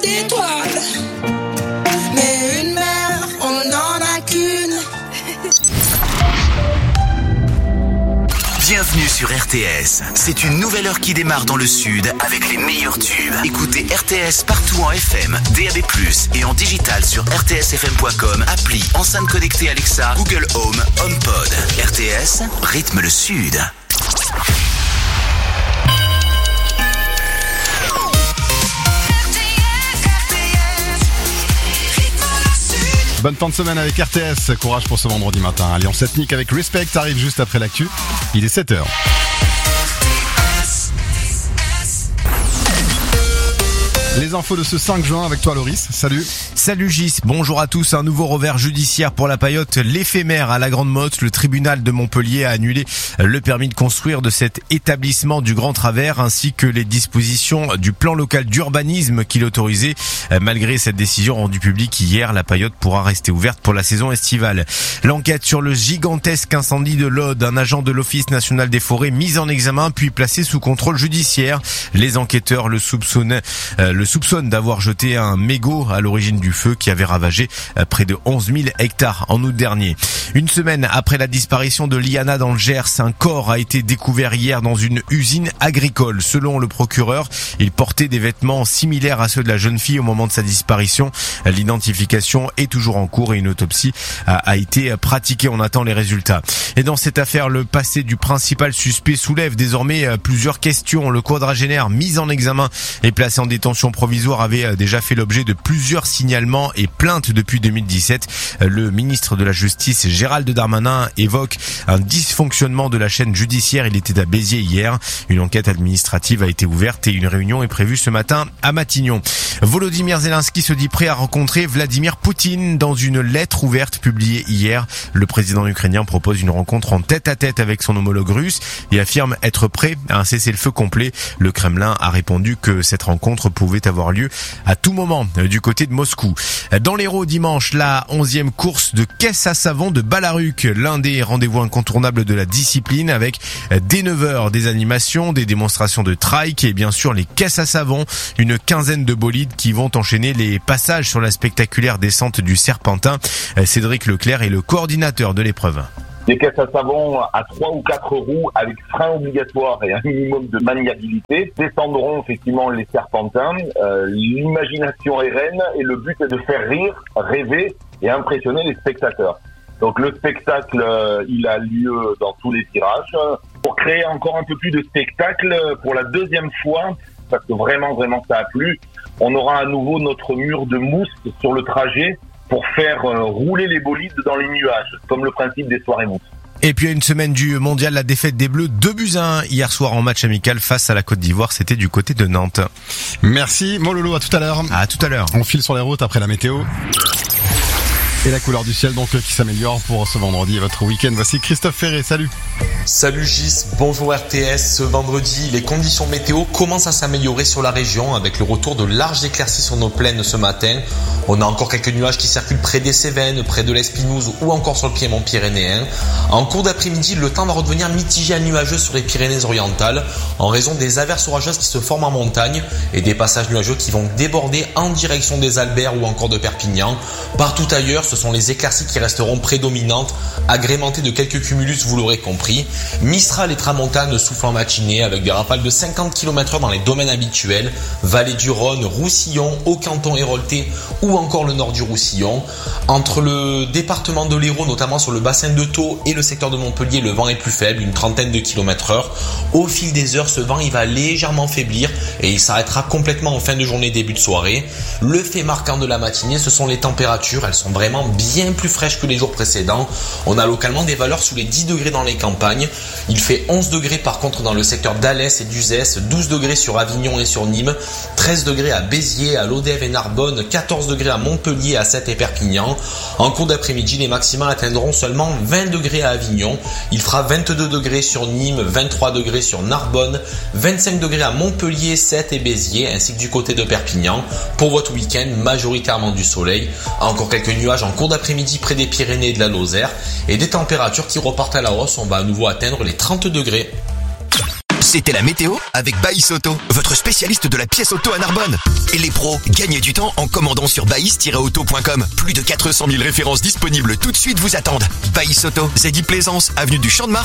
d'étoiles. Mais une mère, on n'en a qu'une. Bienvenue sur RTS. C'est une nouvelle heure qui démarre dans le sud avec les meilleurs tubes. Écoutez RTS partout en FM, DAB+, et en digital sur rtsfm.com, appli, enceinte connectée Alexa, Google Home, HomePod. RTS, rythme le sud. Bonne fin de semaine avec RTS, courage pour ce vendredi matin. Lyon Ethnique avec Respect arrive juste après l'actu, il est 7h. Les infos de ce 5 juin avec toi Loris, salut. Salut Gis, bonjour à tous. Un nouveau revers judiciaire pour la paillote, l'éphémère à la Grande Motte. Le tribunal de Montpellier a annulé le permis de construire de cet établissement du Grand Travers ainsi que les dispositions du plan local d'urbanisme qui l'autorisait. Malgré cette décision rendue publique hier, la paillote pourra rester ouverte pour la saison estivale. L'enquête sur le gigantesque incendie de l'Aude, un agent de l'Office national des forêts mis en examen puis placé sous contrôle judiciaire. Les enquêteurs le soupçonnent d'avoir jeté un mégot à l'origine du feu qui avait ravagé près de 11 000 hectares en août dernier. Une semaine après la disparition de Liana dans le Gers, un corps a été découvert hier dans une usine agricole. Selon le procureur, il portait des vêtements similaires à ceux de la jeune fille au moment de sa disparition. L'identification est toujours en cours et une autopsie a été pratiquée. On attend les résultats. Et dans cette affaire, le passé du principal suspect soulève désormais plusieurs questions. Le quadragénaire mis en examen et placé en détention provisoire avait déjà fait l'objet de plusieurs signalements et plaintes depuis 2017. Le ministre de la Justice, Gérald Darmanin, évoque un dysfonctionnement de la chaîne judiciaire. Il était à Béziers hier. Une enquête administrative a été ouverte et une réunion est prévue ce matin à Matignon. Volodymyr Zelensky se dit prêt à rencontrer Vladimir Poutine. Dans une lettre ouverte publiée hier, le président ukrainien propose une rencontre en tête-à-tête avec son homologue russe et affirme être prêt à un cessez-le-feu complet. Le Kremlin a répondu que cette rencontre pouvait avoir lieu à tout moment du côté de Moscou. Dans l'Hérault dimanche, la 11e course de caisse à savon de Balaruc, l'un des rendez-vous incontournables de la discipline avec dès 9h des animations, des démonstrations de trike et bien sûr les caisses à savon, une quinzaine de bolides qui vont enchaîner les passages sur la spectaculaire descente du Serpentin. Cédric Leclerc est le coordinateur de l'épreuve. Des caisses à savon à 3 ou 4 roues avec frein obligatoire et un minimum de maniabilité descendront effectivement les serpentins. L'imagination est reine et le but est de faire rire, rêver et impressionner les spectateurs. Donc le spectacle, il a lieu dans tous les virages. Pour créer encore un peu plus de spectacle, pour la deuxième fois, parce que vraiment ça a plu, on aura à nouveau notre mur de mousse sur le trajet pour faire rouler les bolides dans les nuages, comme le principe des soirées mousse. Et puis à une semaine du mondial, la défaite des Bleus 2-1 hier soir en match amical face à la Côte d'Ivoire, c'était du côté de Nantes. Merci Mololo, à tout à l'heure. À tout à l'heure. On file sur les routes après la météo. Et la couleur du ciel donc qui s'améliore pour ce vendredi et votre week-end. Voici Christophe Ferré, salut. Salut Gis, bonjour RTS. Ce vendredi, les conditions météo commencent à s'améliorer sur la région avec le retour de larges éclaircies sur nos plaines ce matin. On a encore quelques nuages qui circulent près des Cévennes, près de l'Espinouse ou encore sur le piémont pyrénéen. En cours d'après-midi, le temps va redevenir mitigé à nuageux sur les Pyrénées-Orientales en raison des averses orageuses qui se forment en montagne et des passages nuageux qui vont déborder en direction des Alberts ou encore de Perpignan. Partout ailleurs, ce sont les éclaircies qui resteront prédominantes, agrémentées de quelques cumulus, vous l'aurez compris. Mistral et tramontane soufflent en matinée avec des rafales de 50 km/h dans les domaines habituels, vallée du Rhône, Roussillon, Haut-Canton Héroltais ou encore le nord du Roussillon. Entre le département de l'Hérault, notamment sur le bassin de Thau et le secteur de Montpellier, le vent est plus faible, une trentaine de km/h. Au fil des heures, ce vent il va légèrement faiblir et il s'arrêtera complètement en fin de journée, début de soirée. Le fait marquant de la matinée, ce sont les températures. Elles sont vraiment bien plus fraîches que les jours précédents. On a localement des valeurs sous les 10 degrés dans les campagnes. Il fait 11 degrés par contre dans le secteur d'Alès et d'Uzès, 12 degrés sur Avignon et sur Nîmes, 13 degrés à Béziers, à Lodève et Narbonne, 14 degrés à Montpellier, à Sète et Perpignan. En cours d'après-midi, les maximales atteindront seulement 20 degrés à Avignon. Il fera 22 degrés sur Nîmes, 23 degrés sur Narbonne, 25 degrés à Montpellier, Sète et Béziers, ainsi que du côté de Perpignan. Pour votre week-end, majoritairement du soleil. Encore quelques nuages en cours d'après-midi près des Pyrénées et de la Lozère. Et des températures qui repartent à la hausse. On va à nouveau atteindre les 30 degrés. C'était la météo avec Baïs Auto, votre spécialiste de la pièce auto à Narbonne. Et les pros, gagnez du temps en commandant sur baïs-auto.com. Plus de 400 000 références disponibles tout de suite vous attendent. Baïs Auto, Zeddy Plaisance, avenue du Champ de Mars.